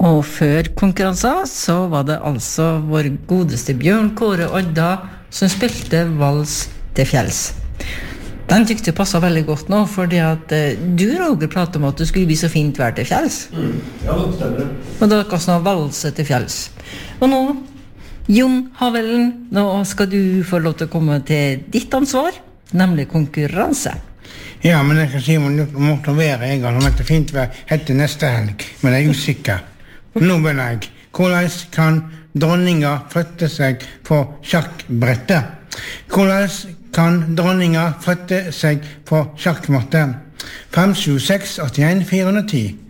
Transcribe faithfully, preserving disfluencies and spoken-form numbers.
Og før konkurransen så var det altså vår godeste Bjørn Kåre Odda som spilte vals til fjells. Den tykte passet veldig godt nå, fordi at eh, du, Roger, pratet om at det skulle bli så fint vær til fjells. Mm. Ja, det stemmer. Og da kan vi valse til fjells. Og nå, Jon Havelen, nå skal du få lov til å komme til ditt ansvar, nemlig konkurranse. Ja, men jeg kan si om det måtte være jeg, om det fint vær etter neste helg, men jeg er usikker. Nå begynner jeg. Hvordan kan dronninga flytte seg på sjakkbrettet? Hvordan kan dronninga flytte seg på sjakkmatte? fem sju seks åtte en fire ti